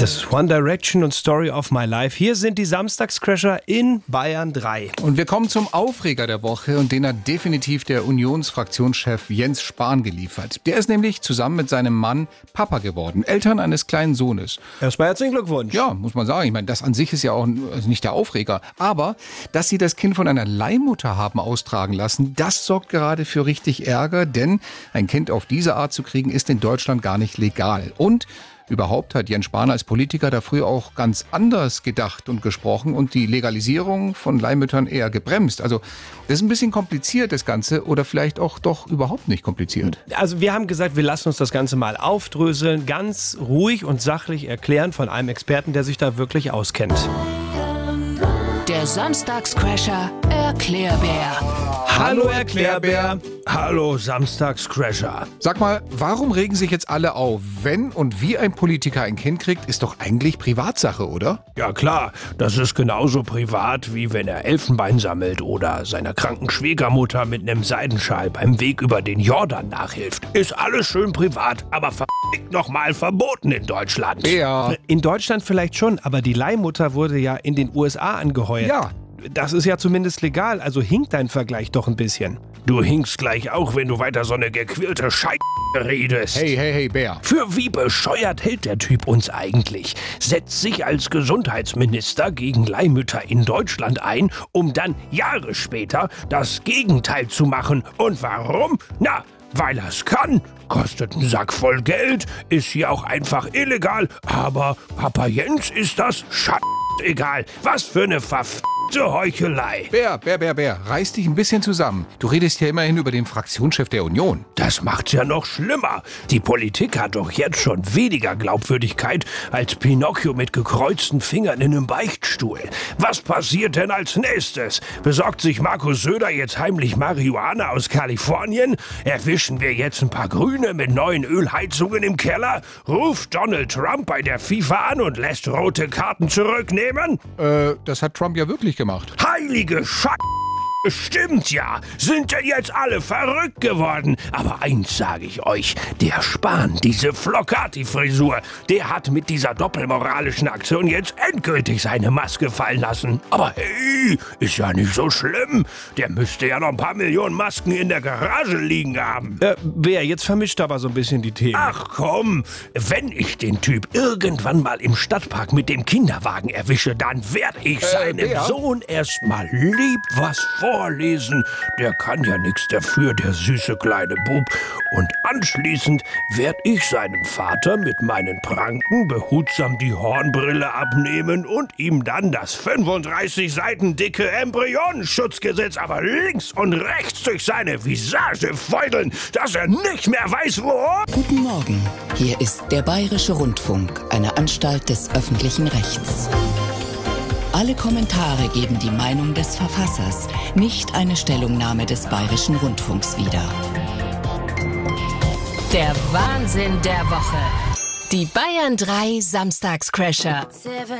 Das ist One Direction und Story of My Life. Hier sind die Samstagscrasher in Bayern 3. Und wir kommen zum Aufreger der Woche und den hat definitiv der Unionsfraktionschef Jens Spahn geliefert. Der ist nämlich zusammen mit seinem Mann Papa geworden, Eltern eines kleinen Sohnes. Erstmal herzlichen Glückwunsch. Ja, muss man sagen. Ich meine, das an sich ist ja auch nicht der Aufreger. Aber, dass sie das Kind von einer Leihmutter haben austragen lassen, das sorgt gerade für richtig Ärger, denn ein Kind auf diese Art zu kriegen, ist in Deutschland gar nicht legal. Und überhaupt hat Jens Spahn als Politiker da früher auch ganz anders gedacht und gesprochen und die Legalisierung von Leihmüttern eher gebremst. Also das ist ein bisschen kompliziert, das Ganze, oder vielleicht auch doch überhaupt nicht kompliziert. Also wir haben gesagt, wir lassen uns das Ganze mal aufdröseln, ganz ruhig und sachlich erklären von einem Experten, der sich da wirklich auskennt. Der Samstagscrasher Erklärbär. Hallo Erklärbär. Hallo Samstagscrasher. Sag mal, warum regen sich jetzt alle auf? Wenn und wie ein Politiker ein Kind kriegt, ist doch eigentlich Privatsache, oder? Ja klar, das ist genauso privat, wie wenn er Elfenbein sammelt oder seiner kranken Schwiegermutter mit einem Seidenschal beim Weg über den Jordan nachhilft. Ist alles schön privat, aber nochmal verboten in Deutschland. Ja. In Deutschland vielleicht schon, aber die Leihmutter wurde ja in den USA angeheuert. Ja. Das ist ja zumindest legal, also hinkt dein Vergleich doch ein bisschen. Du hinkst gleich auch, wenn du weiter so eine gequirlte Scheiße redest. Hey, Bär. Für wie bescheuert hält der Typ uns eigentlich? Setzt sich als Gesundheitsminister gegen Leihmütter in Deutschland ein, um dann Jahre später das Gegenteil zu machen. Und warum? Na, weil er's kann. Kostet einen Sack voll Geld, ist hier auch einfach illegal. Aber Papa Jens ist das egal. Was für eine verfickte Heuchelei. Bär, reiß dich ein bisschen zusammen. Du redest ja immerhin über den Fraktionschef der Union. Das macht's ja noch schlimmer. Die Politik hat doch jetzt schon weniger Glaubwürdigkeit als Pinocchio mit gekreuzten Fingern in einem Beichtstuhl. Was passiert denn als nächstes? Besorgt sich Markus Söder jetzt heimlich Marihuana aus Kalifornien? Erwischen wir jetzt ein paar Grüne mit neuen Ölheizungen im Keller? Ruft Donald Trump bei der FIFA an und lässt rote Karten zurücknehmen? Das hat Trump ja wirklich gemacht. Heilige Scheiße! Stimmt ja, sind denn jetzt alle verrückt geworden? Aber eins sage ich euch, der Spahn, diese Flocati-Frisur, der hat mit dieser doppelmoralischen Aktion jetzt endgültig seine Maske fallen lassen. Aber hey, ist ja nicht so schlimm. Der müsste ja noch ein paar Millionen Masken in der Garage liegen haben. Wer jetzt vermischt aber so ein bisschen die Themen. Ach komm, wenn ich den Typ irgendwann mal im Stadtpark mit dem Kinderwagen erwische, dann werde ich seinem Sohn erstmal lieb was vorlesen. Der kann ja nichts dafür, der süße kleine Bub. Und anschließend werde ich seinem Vater mit meinen Pranken behutsam die Hornbrille abnehmen und ihm dann das 35 Seiten dicke Embryonenschutzgesetz aber links und rechts durch seine Visage feudeln, dass er nicht mehr weiß, wo. Guten Morgen, hier ist der Bayerische Rundfunk, eine Anstalt des öffentlichen Rechts. Alle Kommentare geben die Meinung des Verfassers, nicht eine Stellungnahme des Bayerischen Rundfunks wider. Der Wahnsinn der Woche. Die Bayern 3 Samstagscrasher.